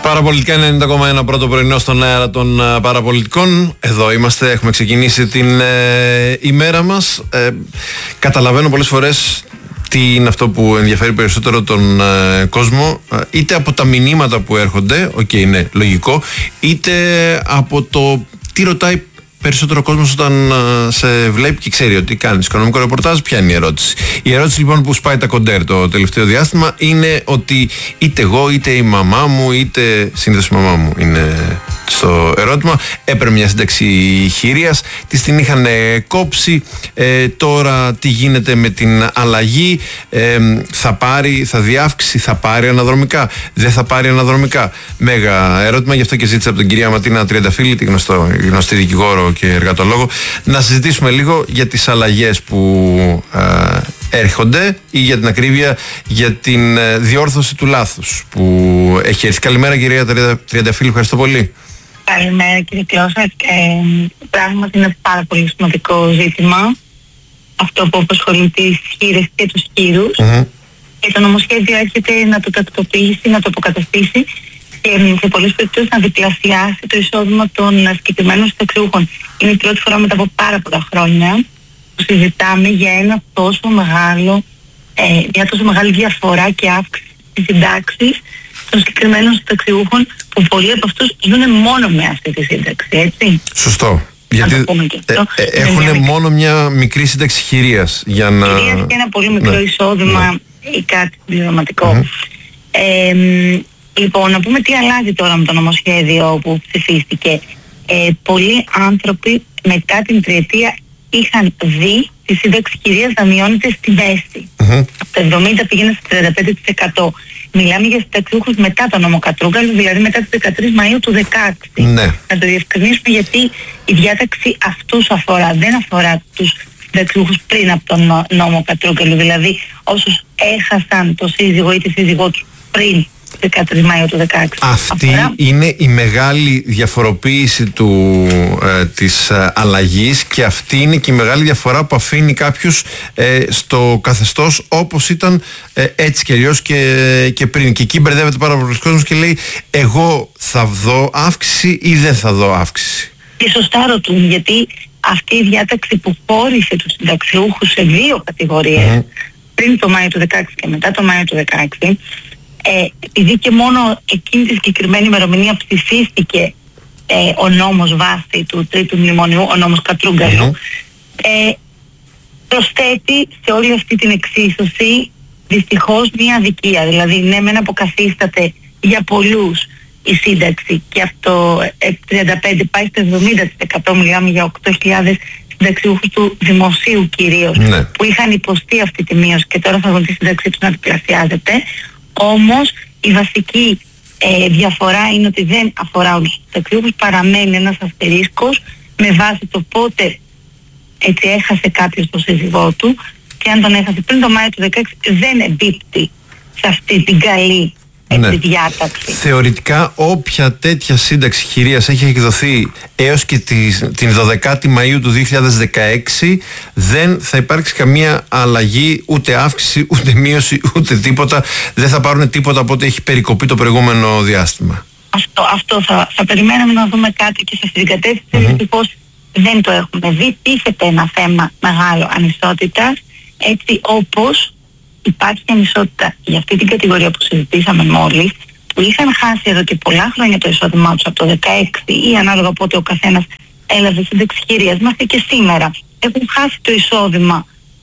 Παραπολιτικά 90,1 πρώτο πρωινό στον αέρα των παραπολιτικών. Εδώ είμαστε, έχουμε ξεκινήσει την ημέρα μας. Καταλαβαίνω πολλές φορές τι είναι αυτό που ενδιαφέρει περισσότερο τον κόσμο, είτε από τα μηνύματα που έρχονται, είναι λογικό, είτε από το τι ρωτάει περισσότερο κόσμος όταν σε βλέπει και ξέρει ότι κάνεις οικονομικό ρεπορτάζ. Ποια είναι η ερώτηση? Η ερώτηση λοιπόν που σπάει τα κοντέρ το τελευταίο διάστημα είναι ότι είτε εγώ, είτε η μαμά μου, είτε συνήθως η μαμά μου είναι στο ερώτημα, έπαιρνε μια σύνταξη χειρίας, της την είχαν κόψει, τώρα τι γίνεται με την αλλαγή, θα δει αύξηση, θα πάρει αναδρομικά, δεν θα πάρει αναδρομικά? Μέγα ερώτημα, γι' αυτό και ζήτησα από την κυρία Ματίνα Τριανταφύλλη, τη γνωστή δικηγόρο και εργατολόγο, να συζητήσουμε λίγο για τις αλλαγές που έρχονται ή για την ακρίβεια για την διόρθωση του λάθους που έχει έρθει. Καλημέρα κυρία Τριανταφύλλη, ευχαριστώ πολύ. Καλημέρα κύριε Κλώσσα. Πράγματι είναι πάρα πολύ σημαντικό ζήτημα αυτό που απασχολεί τις χήρες και τους χήρους, και το νομοσχέδιο έρχεται να το τακτοποιήσει, να το αποκαταστήσει και σε πολλές περιπτώσεις να διπλασιάσει το εισόδημα των συγκεκριμένων συνταξιούχων. Είναι η πρώτη φορά μετά από πάρα πολλά χρόνια που συζητάμε για μια τόσο μεγάλη διαφορά και αύξηση της συντάξης των συγκεκριμένων συνταξιούχων, που πολλοί από αυτούς ζουν μόνο με αυτή τη σύνταξη, έτσι. Σωστό. Γιατί έχουν μόνο μια μικρή σύνταξη χειρίας για να... Χειρίας και ένα πολύ μικρό εισόδημα ή κάτι πληρωματικό. Λοιπόν, να πούμε τι αλλάζει τώρα με το νομοσχέδιο που ψηφίστηκε. Πολλοί άνθρωποι μετά την τριετία είχαν δει τη σύνταξη χειρίας να μειώνεται στη μέση. Από το 70 πήγαινε στο 35%. Μιλάμε για συνταξιούχους μετά το νόμο Κατρούγκαλου, δηλαδή μετά τις 13 Μαΐου του 2016. Ναι. Να το διευκρινίσουμε, γιατί η διάταξη αυτούς αφορά, δεν αφορά τους συνταξιούχους πριν από τον νόμο Κατρούγκαλου, δηλαδή όσους έχασαν το σύζυγο ή τη σύζυγό τους πριν 13 Μαΐου του 2016. Αυτή είναι η μεγάλη διαφοροποίηση της αλλαγής, και αυτή είναι και η μεγάλη διαφορά που αφήνει κάποιους στο καθεστώς όπως ήταν έτσι και αλλιώς και πριν. Και εκεί μπερδεύεται πάρα πολλοί κόσμος και λέει, εγώ θα δω αύξηση ή δεν θα δω αύξηση? Και σωστά ρωτούν, γιατί αυτή η διάταξη που χώρισε τους συνταξιούχους σε δύο κατηγορίες, πριν το Μάιο του 2016 και μετά το Μάιο του 2016, επειδή και μόνο εκείνη τη συγκεκριμένη ημερομηνία ψηφίστηκε ο νόμος βάση του Τρίτου Μνημονίου, ο νόμος Κατρούγκαλου, προσθέτει σε όλη αυτή την εξίσωση δυστυχώς μια αδικία. Δηλαδή, ναι, μεν αποκαθίσταται για πολλούς η σύνταξη και αυτό 35 πάει στο 70%, μιλάμε για 8.000 συνταξιούχους του δημοσίου κυρίως, που είχαν υποστεί αυτή τη μείωση και τώρα θα δουν τη σύνταξή τους να διπλασιάζεται. Όμως η βασική διαφορά είναι ότι δεν αφορά όλους τους συνταξιούχους, παραμένει ένας αστερίσκος με βάση το πότε έτσι έχασε κάποιος το σύζυγό του, και αν τον έχασε πριν το Μάιο του 2016 δεν εμπίπτει σε αυτή την καλή διάταξη. Θεωρητικά όποια τέτοια σύνταξη χειρίας έχει εκδοθεί έως και την 12η Μαΐου του 2016 δεν θα υπάρξει καμία αλλαγή, ούτε αύξηση, ούτε μείωση, ούτε τίποτα. Δεν θα πάρουν τίποτα από ό,τι έχει περικοπεί το προηγούμενο διάστημα. Αυτό θα περιμέναμε να δούμε κάτι και σε αυτή την κατεύθυνση. Δυστυχώς δεν το έχουμε δει. Τίθεται ένα θέμα μεγάλο ανισότητας, έτσι όπως υπάρχει ανισότητα για αυτή την κατηγορία που συζητήσαμε μόλις, που είχαν χάσει εδώ και πολλά χρόνια το εισόδημά τους από το 2016 ή ανάλογα πότε ο καθένας έλαβε σύνταξη χειρίας, μέχρι και σήμερα έχουν χάσει το εισόδημα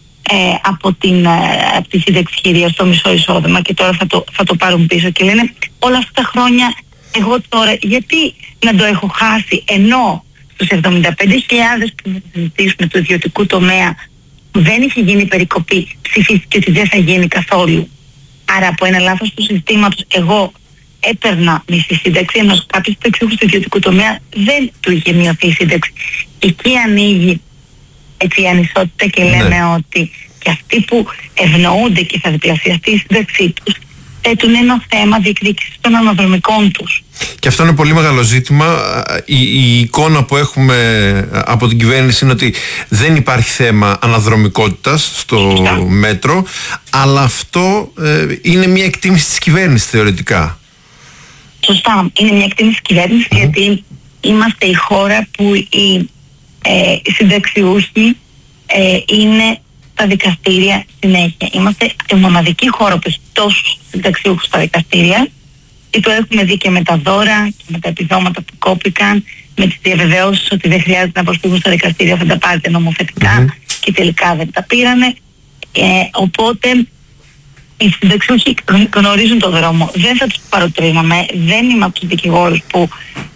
από τη σύνταξη χειρίας, το μισό εισόδημα, και τώρα θα το πάρουν πίσω και λένε, όλα αυτά τα χρόνια εγώ τώρα γιατί να το έχω χάσει, ενώ στους 75.000 που θα συζητήσουμε του ιδιωτικού τομέα δεν είχε γίνει περικοπή, ψηφίστηκε ότι δεν θα γίνει καθόλου. Άρα από ένα λάθος του συστήματος εγώ έπαιρνα μισή σύνταξη, ενώ κάποιος συνταξιούχος του ιδιωτικού τομέα δεν του είχε μειωθεί η σύνταξη. Εκεί ανοίγει έτσι η ανισότητα και λέμε ότι και αυτοί που ευνοούνται και θα διπλασιαστεί η σύνταξή τους θέτουν ένα θέμα διεκδίκησης των αναδρομικών τους. Και αυτό είναι πολύ μεγάλο ζήτημα. Η εικόνα που έχουμε από την κυβέρνηση είναι ότι δεν υπάρχει θέμα αναδρομικότητας στο μέτρο, αλλά αυτό είναι μια εκτίμηση της κυβέρνησης θεωρητικά. Σωστά. Είναι μια εκτίμηση κυβέρνηση, γιατί είμαστε η χώρα που οι συνταξιούχοι είναι στα δικαστήρια συνέχεια. Είμαστε η μοναδική χώρα που έχει τόσους συνταξιούχους στα δικαστήρια, και το έχουμε δει και με τα δώρα και με τα επιδόματα που κόπηκαν, με τις διαβεβαιώσεις ότι δεν χρειάζεται να προσφύγουν στα δικαστήρια, θα τα πάρετε νομοθετικά, και τελικά δεν τα πήρανε. Οπότε οι συνταξιούχοι γνωρίζουν τον δρόμο. Δεν θα τους παροτρύναμε, δεν είμαι από τους δικηγόρους που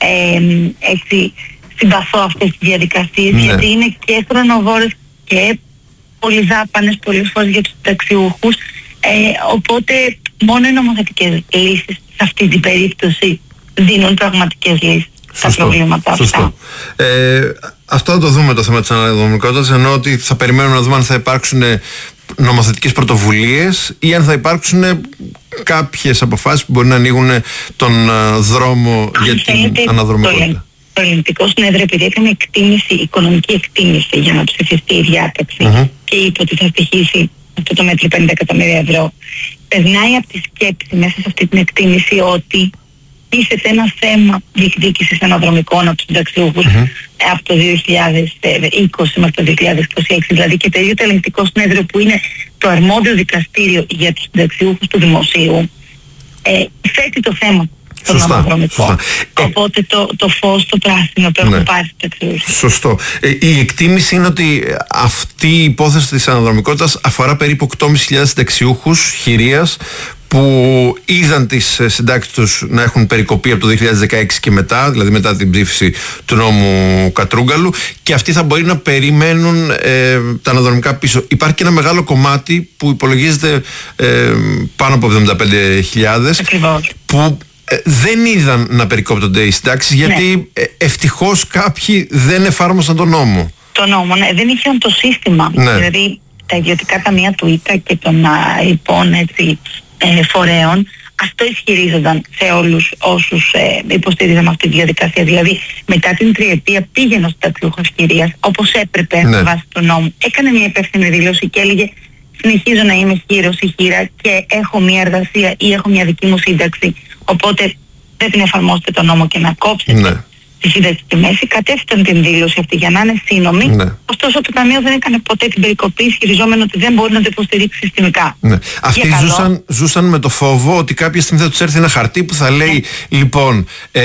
έτσι συμπαθώ αυτές τις διαδικασίες, γιατί είναι και χρονοβόρες και πολυδάπανες πολλές φορές για τους συνταξιούχους. Οπότε μόνο οι νομοθετικές λύσεις σε αυτή την περίπτωση δίνουν πραγματικές λύσεις στα προβλήματα αυτά. Αυτό θα το δούμε, το θέμα της αναδρομικότητας, ενώ ότι θα περιμένουμε να δούμε αν θα υπάρξουν νομοθετικές πρωτοβουλίες ή αν θα υπάρξουν κάποιες αποφάσεις που μπορεί να ανοίγουν τον δρόμο για την αναδρομικότητα. Το Ελληνικό Συνέδριο, επειδή έκανε οικονομική εκτίμηση για να ψηφιστεί η διάταξη και είπε ότι θα στοιχήσει αυτό το μέτρο 50 εκατομμύρια ευρώ, περνάει από τη σκέψη μέσα σε αυτή την εκτίμηση ότι τίθεται ένα θέμα διεκδίκησης αναδρομικών από τους συνταξιούχους από το 2020 μέχρι το 2026, δηλαδή, και το ίδιο το Ελεγκτικό Συνέδριο, που είναι το αρμόδιο δικαστήριο για τους συνταξιούχους του δημοσίου, θέτει το θέμα των αναδρομικών. Οπότε το φως, το πράσινο το έχουν πάρει στους συνταξιούχους. Σωστό. Η εκτίμηση είναι ότι αυτή η υπόθεση της αναδρομικότητας αφορά περίπου 8.500 συνταξιούχους χειρίας που είδαν τις συντάξεις τους να έχουν περικοπεί από το 2016 και μετά, δηλαδή μετά την ψήφιση του νόμου Κατρούγκαλου, και αυτοί θα μπορεί να περιμένουν τα αναδρομικά πίσω. Υπάρχει και ένα μεγάλο κομμάτι που υπολογίζεται πάνω από 75.000 που δεν είδαν να περικόπτονται οι συντάξεις, γιατί ευτυχώς κάποιοι δεν εφάρμοσαν τον νόμο. Δεν είχαν το σύστημα. Δηλαδή τα ιδιωτικά ταμεία του ΙΚΑ και των υπών φορέων αυτό ισχυρίζονταν σε όλους όσους υποστήριζαν αυτή τη διαδικασία. Δηλαδή μετά την τριετία πήγαινε ο συνταξιούχος χειρίας όπως έπρεπε βάσει του νόμου. Έκανε μια υπεύθυνη δήλωση και έλεγε: συνεχίζω να είμαι χείρος ή χείρα και έχω μια εργασία ή έχω μια δική μου σύνταξη, οπότε πρέπει να εφαρμόσετε τον νόμο και να κόψετε τη σύνταξη στη μέση. Κατέφτασαν την δήλωση αυτή για να είναι σύνομη. Ωστόσο το Ταμείο δεν έκανε ποτέ την περικοπή, ισχυριζόμενο ότι δεν μπορεί να το υποστηρίξει συστημικά. Αυτοί ζούσαν με το φόβο ότι κάποια στιγμή θα τους έρθει ένα χαρτί που θα λέει: λοιπόν,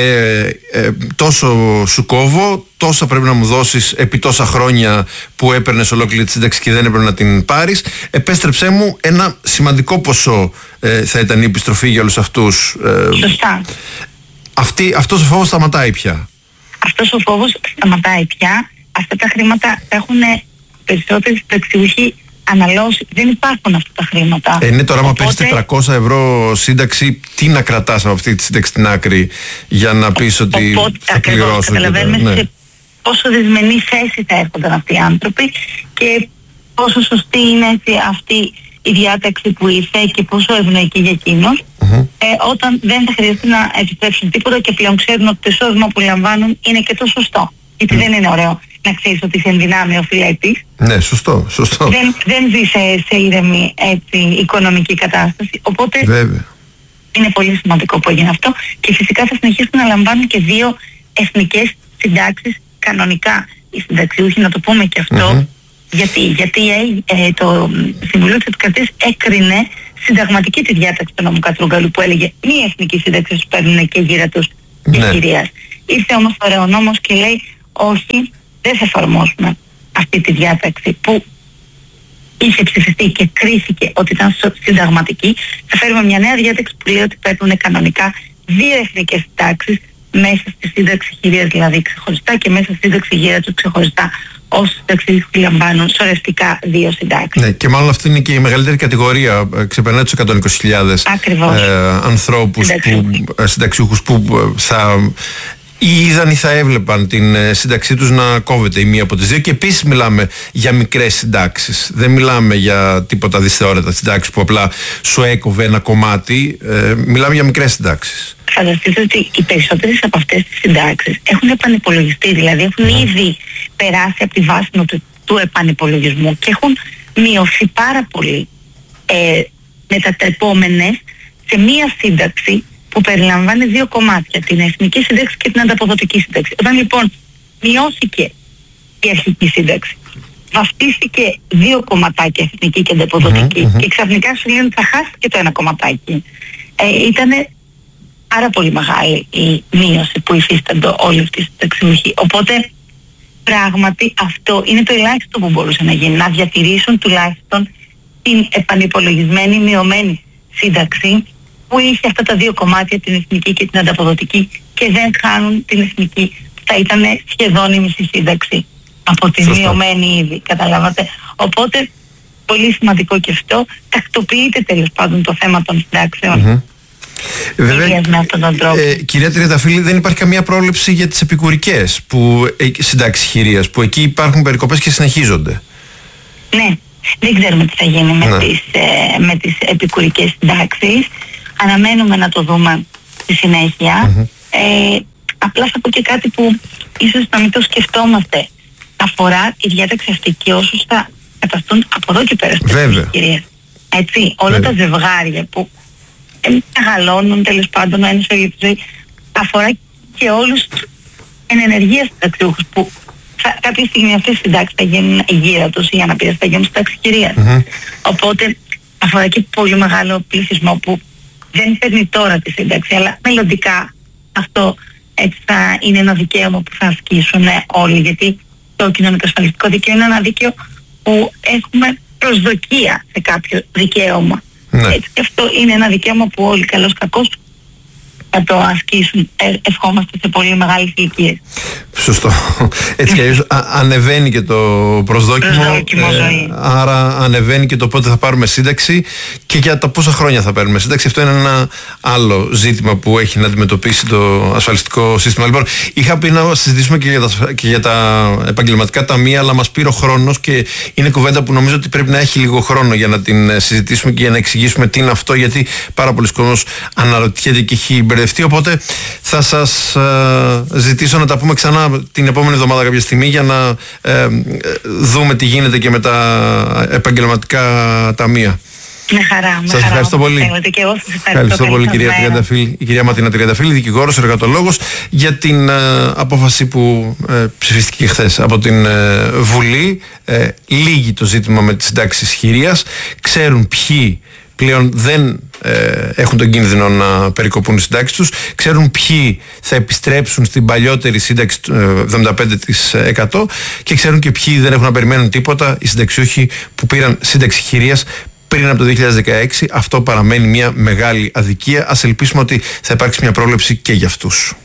τόσο σου κόβω, τόσα πρέπει να μου δώσεις επί τόσα χρόνια που έπαιρνες ολόκληρη τη σύνταξη και δεν έπρεπε να την πάρεις. Επέστρεψέ μου ένα σημαντικό ποσό, θα ήταν η επιστροφή για όλους αυτούς. Σωστά. Αυτός ο φόβος σταματάει πια. Αυτός ο φόβος σταματάει πια. Αυτά τα χρήματα τα έχουν περισσότεροι συνταξιούχοι αναλώσει. Δεν υπάρχουν αυτά τα χρήματα. Ναι, τώρα άμα παίρνεις 400 ευρώ σύνταξη, τι να κρατάς από αυτή τη σύνταξη στην άκρη για να πεις ότι θα πληρώσω. Καταλαβαίνουμε σε πόσο δυσμενή θέση θα έρχονταν αυτοί οι άνθρωποι και πόσο σωστή είναι αυτή η διάταξη που ήρθε και πόσο ευνοϊκή για εκείνους, όταν δεν θα χρειαστεί να επιστρέψουν τίποτα και πλέον ξέρουν ότι το εισόδημα που λαμβάνουν είναι και το σωστό. Γιατί δεν είναι ωραίο να ξέρεις ότι είσαι ενδυνάμει ο φιλέτης. Ναι, σωστό. Δεν ζει σε ήρεμη οικονομική κατάσταση. Οπότε είναι πολύ σημαντικό που έγινε αυτό και φυσικά θα συνεχίσουν να λαμβάνουν και 2 εθνικές συντάξεις κανονικά οι συνταξιούχοι, να το πούμε και αυτό. Γιατί το Συμβουλίο της Επικρατείας έκρινε συνταγματική τη διάταξη του νόμου Κατρούγκαλου που έλεγε μία εθνική σύνταξη που παίρνουν και γύρα τους και χειρίας. Ήρθε όμως τώρα ο νόμος και λέει: όχι, δεν θα εφαρμόσουμε αυτή τη διάταξη που είχε ψηφιστεί και κρίθηκε ότι ήταν συνταγματική. Θα φέρουμε μια νέα διάταξη που λέει ότι παίρνουν κανονικά 2 εθνικές συντάξεις μέσα στη σύνταξη χειρίας, δηλαδή ξεχωριστά, και μέσα στη σύνταξη γύρα τους ξεχωριστά, όσοι συνταξιούχοι λαμβάνουν σωρευτικά 2 συντάξεις. Ναι, και μάλλον αυτή είναι και η μεγαλύτερη κατηγορία. Ξεπερνάει τους 120.000 ανθρώπους, συνταξιούχους που θα είδαν ή θα έβλεπαν την σύνταξή τους να κόβεται η μία από τις 2. Και επίσης μιλάμε για μικρές συντάξεις. Δεν μιλάμε για τίποτα δυσθεώρητα συντάξεις που απλά σου έκοβε ένα κομμάτι. Μιλάμε για μικρές συντάξεις. Φανταστείτε ότι οι περισσότερες από αυτές τις συντάξεις έχουν επανυπολογιστεί, δηλαδή έχουν ήδη περάσει από τη βάση του επανυπολογισμού και έχουν μειωθεί πάρα πολύ μετατρεπόμενες σε μία σύνταξη που περιλαμβάνει δύο κομμάτια, την εθνική σύνταξη και την ανταποδοτική σύνταξη. Όταν λοιπόν μειώθηκε η αρχική σύνταξη, βαφτίστηκε δύο κομματάκια, εθνική και ανταποδοτική, και ξαφνικά σου λένε θα χάσει και το ένα κομματάκι. Ήτανε πάρα πολύ μεγάλη η μείωση που υφίστανται όλοι αυτοί οι συνταξιούχοι. Οπότε πράγματι αυτό είναι το ελάχιστο που μπορούσε να γίνει, να διατηρήσουν τουλάχιστον την επανυπολογισμένη μειωμένη σύνταξη που είχε αυτά τα δύο κομμάτια, την εθνική και την ανταποδοτική, και δεν χάνουν την εθνική, που θα ήταν σχεδόν η μισή σύνταξη από τη μειωμένη ήδη, καταλάβατε. Οπότε πολύ σημαντικό και αυτό, τακτοποιείται τέλος πάντων το θέμα των συντάξεων. Βέβαια, κυρία Τριανταφύλλη, δεν υπάρχει καμία πρόβλεψη για τις επικουρικές συντάξεις χειρίας, που εκεί υπάρχουν περικοπές και συνεχίζονται. Ναι, δεν ξέρουμε τι θα γίνει με τις επικουρικές συντάξεις. Αναμένουμε να το δούμε στη συνέχεια. Απλά θα πω και κάτι που ίσως να μην το σκεφτόμαστε. Αφορά η διάταξη αυτή και όσους θα καταστούν από εδώ και πέρα στις ευκαιρίες. Έτσι, όλα τα ζευγάρια που μεγαλώνουν τέλος πάντων ο ένας όλη τη ζωή, αφορά και όλους εν ενεργεία συνταξιούχους που κάποια στιγμή αυτές οι συντάξεις θα γίνουν γύρα τους, οι αναπήρες θα γίνουν συντάξεις κυρίας. Οπότε αφορά και πολύ μεγάλο πληθυσμό που δεν παίρνει τώρα τη σύνταξη, αλλά μελλοντικά αυτό έτσι θα είναι ένα δικαίωμα που θα ασκήσουν όλοι, γιατί το κοινωνικοασφαλιστικό δικαίωμα είναι ένα δίκαιο που έχουμε προσδοκία σε κάποιο δικαίωμα. Έτσι, και αυτό είναι ένα δικαίωμα που όλοι καλώς κακώς θα το ασκήσουν. Ευχόμαστε σε πολύ μεγάλες ηλικίες. Σωστό. Έτσι κι αλλιώς ανεβαίνει και το προσδόκιμο, άρα ανεβαίνει και το πότε θα πάρουμε σύνταξη και για τα πόσα χρόνια θα παίρνουμε σύνταξη. Αυτό είναι ένα άλλο ζήτημα που έχει να αντιμετωπίσει το ασφαλιστικό σύστημα. Λοιπόν, είχα πει να συζητήσουμε και για τα επαγγελματικά ταμεία, αλλά μας πήρε ο χρόνος και είναι κουβέντα που νομίζω ότι πρέπει να έχει λίγο χρόνο για να την συζητήσουμε και για να εξηγήσουμε τι είναι αυτό, γιατί πάρα πολλοί κόσμος αναρωτιέται και έχει μπερδευτεί. Οπότε θα σας ζητήσω να τα πούμε ξανά την επόμενη εβδομάδα κάποια στιγμή για να δούμε τι γίνεται και με τα επαγγελματικά ταμεία. Με χαρά. Σας ευχαριστώ πολύ. Ευχαριστώ πολύ, κυρία Τριανταφύλλη. Η κυρία Ματίνα Τριανταφύλλη, δικηγόρος, εργατολόγος, για την απόφαση που ψηφίστηκε χθες από την Βουλή. Λύγει το ζήτημα με τις συντάξεις χειρίας. Ξέρουν ποιοι πλέον δεν έχουν τον κίνδυνο να περικοπούν οι συντάξεις τους, ξέρουν ποιοι θα επιστρέψουν στην παλιότερη σύνταξη 75% και ξέρουν και ποιοι δεν έχουν να περιμένουν τίποτα, οι συνταξιούχοι που πήραν σύνταξη χειρίας πριν από το 2016. Αυτό παραμένει μια μεγάλη αδικία. Ας ελπίσουμε ότι θα υπάρξει μια πρόβλεψη και για αυτούς.